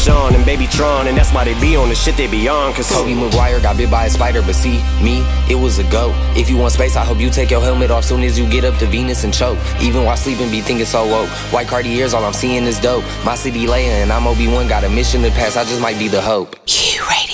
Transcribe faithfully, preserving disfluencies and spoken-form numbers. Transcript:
Sean and Baby Tron, and that's why they be on the shit they be on. Cause Tobey Maguire got bit by a spider, but see, me, it was a go. If you want space, I hope you take your helmet off soon as you get up to Venus and choke. Even while sleeping, be thinking so woke. White Cartiers, all I'm seeing is dope. My city Leia and I'm Obi-Wan, got a mission to pass, I just might be the hope.